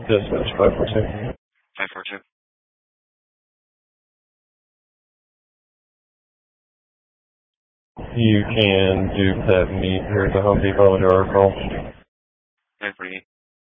Dispatch 542. 542. You can do that meet here at the Home Depot under our call. 948.